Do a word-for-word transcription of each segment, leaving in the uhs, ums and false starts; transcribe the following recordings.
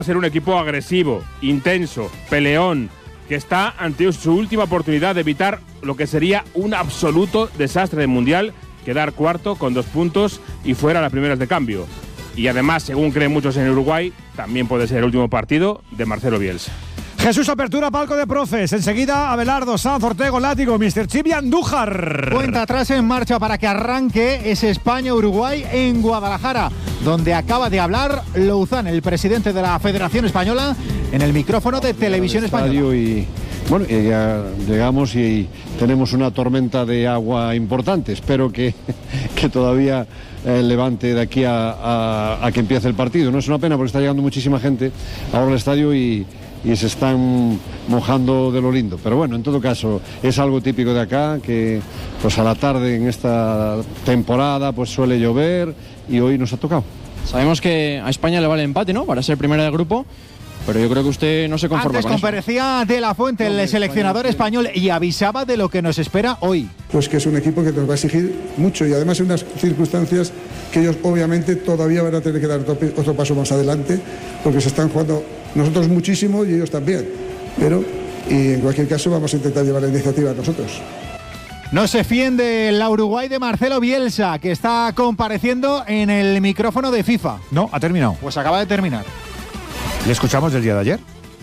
ser un equipo agresivo, intenso, peleón, que está ante su última oportunidad de evitar lo que sería un absoluto desastre del Mundial, quedar cuarto con dos puntos y fuera a las primeras de cambio. Y además, según creen muchos en Uruguay, también puede ser el último partido de Marcelo Bielsa. Jesús, apertura, palco de profes. Enseguida, Abelardo, Sanz, Ortego, Látigo, míster Chip y Andújar. Cuenta atrás en marcha para que arranque ese España-Uruguay en Guadalajara, donde acaba de hablar Louzán, el presidente de la Federación Española, en el micrófono de Televisión Española. Y, bueno, y ya llegamos y tenemos una tormenta de agua importante. Espero que, que todavía eh, levante de aquí a, a, a que empiece el partido. No es una pena porque está llegando muchísima gente ahora al estadio y... y se están mojando de lo lindo, pero bueno, en todo caso es algo típico de acá, que pues a la tarde en esta temporada pues suele llover y hoy nos ha tocado. Sabemos que a España le vale el empate, ¿no?, para ser primera del grupo, pero yo creo que usted no se conforma Antes con eso. comparecía De La Fuente, el seleccionador español, y avisaba de lo que nos espera hoy. Pues que es un equipo que nos va a exigir mucho y además en unas circunstancias que ellos obviamente todavía van a tener que dar otro, otro paso más adelante, porque se están jugando nosotros muchísimo y ellos también, pero y en cualquier caso vamos a intentar llevar la iniciativa nosotros. No se fíen de la Uruguay de Marcelo Bielsa, que está compareciendo en el micrófono de FIFA. No, ha terminado. Pues acaba de terminar. ¿Le escuchamos del día de ayer?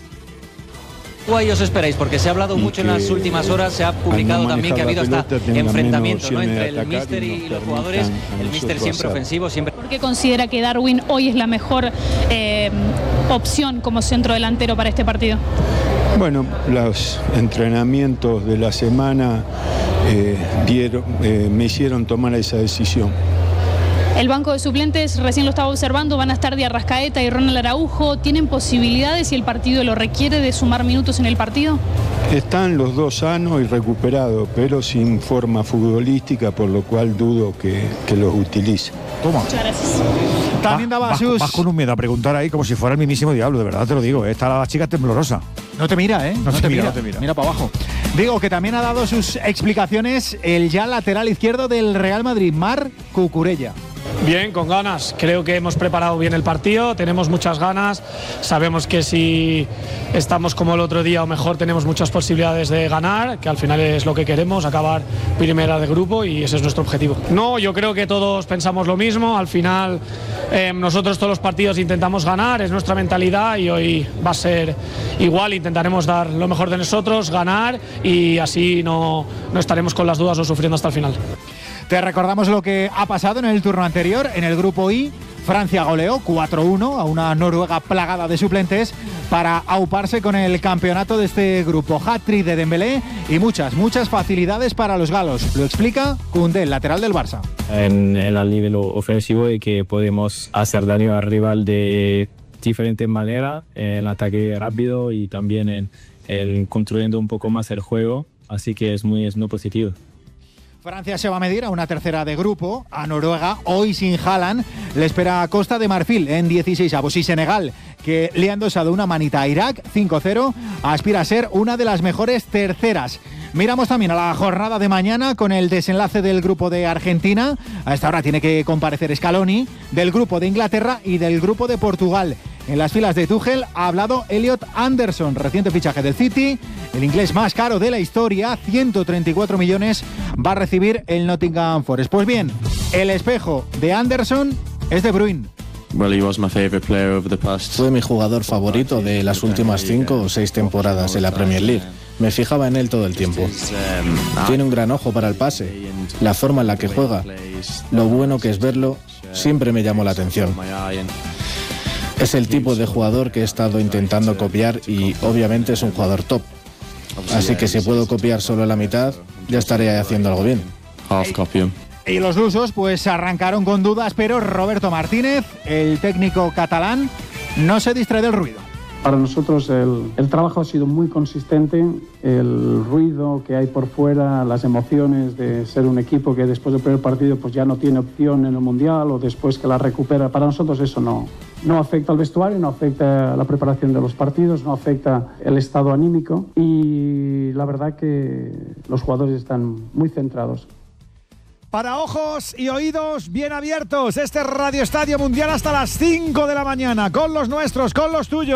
¿Qué os esperáis? Porque se ha hablado mucho en las últimas horas, se ha publicado no también que ha habido hasta enfrentamiento, ¿no?, entre el míster y los jugadores. El míster siempre ofensivo, siempre. ¿Por qué considera que Darwin hoy es la mejor eh, opción como centro delantero para este partido? Bueno, los entrenamientos de la semana eh, dieron, eh, me hicieron tomar esa decisión. El banco de suplentes, recién lo estaba observando, van a estar de Arrascaeta y Ronald Araujo. ¿Tienen posibilidades, si el partido lo requiere, de sumar minutos en el partido? Están los dos sanos y recuperados, pero sin forma futbolística, por lo cual dudo que, que los utilice. Toma. Muchas gracias. También daba vas, sus... vas con un miedo a preguntar ahí como si fuera el mismísimo diablo, de verdad te lo digo. ¿eh? Está la chica temblorosa. No te mira, ¿eh? No, no, te, te mira, mira, no te mira. Mira para abajo. Digo que también ha dado sus explicaciones el ya lateral izquierdo del Real Madrid, Marc Cucurella. Bien, con ganas. Creo que hemos preparado bien el partido, tenemos muchas ganas. Sabemos que si estamos como el otro día o mejor, tenemos muchas posibilidades de ganar, que al final es lo que queremos, acabar primera de grupo, y ese es nuestro objetivo. No, yo creo que todos pensamos lo mismo. Al final eh, nosotros todos los partidos intentamos ganar, es nuestra mentalidad, y hoy va a ser igual. Intentaremos dar lo mejor de nosotros, ganar, y así no, no estaremos con las dudas o sufriendo hasta el final. Te recordamos lo que ha pasado en el turno anterior. En el grupo I, Francia goleó cuatro uno a una Noruega plagada de suplentes para auparse con el campeonato de este grupo. Hat-trick de Dembélé y muchas, muchas facilidades para los galos. Lo explica Koundé, el lateral del Barça. En el nivel ofensivo, y que podemos hacer daño al rival de diferentes maneras, en ataque rápido y también en, en construyendo un poco más el juego. Así que es muy, es muy positivo. Francia se va a medir a una tercera de grupo, a Noruega, hoy sin Haaland. Le espera a Costa de Marfil en dieciséis avos, y Senegal, que le ha endosado una manita a Irak, cinco cero, aspira a ser una de las mejores terceras. Miramos también a la jornada de mañana con el desenlace del grupo de Argentina. A esta hora tiene que comparecer Scaloni, del grupo de Inglaterra y del grupo de Portugal. En las filas de Tuchel ha hablado Elliot Anderson, reciente fichaje del City, el inglés más caro de la historia, ciento treinta y cuatro millones, va a recibir el Nottingham Forest. Pues bien, el espejo de Anderson es De Bruyne. Fue mi jugador favorito de las últimas cinco o seis temporadas en la Premier League. Me fijaba en él todo el tiempo. Tiene un gran ojo para el pase, la forma en la que juega, lo bueno que es verlo, siempre me llamó la atención. Es el tipo de jugador que he estado intentando copiar, y obviamente es un jugador top. Así que si puedo copiar solo la mitad, ya estaré haciendo algo bien. Y los lusos pues arrancaron con dudas, pero Roberto Martínez, el técnico catalán, no se distrae del ruido. Para nosotros el, el trabajo ha sido muy consistente, el ruido que hay por fuera, las emociones de ser un equipo que después del primer partido pues ya no tiene opción en el Mundial, o después que la recupera, para nosotros eso no, no afecta al vestuario, no afecta a la preparación de los partidos, no afecta el estado anímico, y la verdad que los jugadores están muy centrados. Para ojos y oídos bien abiertos, este Radio Estadio Mundial hasta las cinco de la mañana, con los nuestros, con los tuyos.